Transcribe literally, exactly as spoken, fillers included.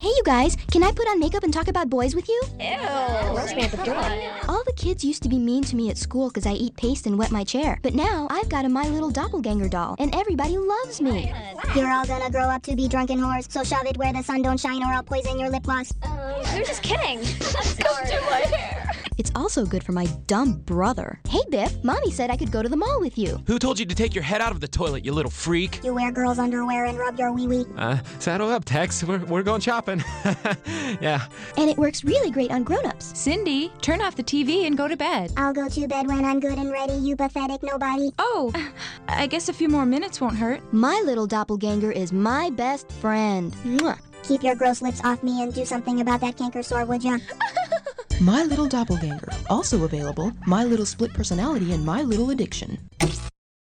Hey, you guys, can I put on makeup and talk about boys with you? Ew. All the kids used to be mean to me at school because I eat paste and wet my chair. But now I've got a My Little Doppelganger doll, and everybody loves me. You're all gonna grow up to be drunken whores, so shove it where the sun don't shine or I'll poison your lip gloss. Uh, they're just kidding. I'm sorry. my hair. It's also good for my dumb brother. Hey, Biff, Mommy said I could go to the mall with you. Who told you to take your head out of the toilet, you little freak? You wear girls' underwear and rub your wee-wee. Uh, saddle up, Tex. We're, we're going shopping. Yeah. And it works really great on grown-ups. Cindy, turn off the T V and go to bed. I'll go to bed when I'm good and ready, you pathetic nobody. Oh, I guess a few more minutes won't hurt. My Little Doppelganger is my best friend. Mwah. Keep your gross lips off me and do something about that canker sore, would ya? My Little Doppelganger. Also available, My Little Split Personality and My Little Addiction.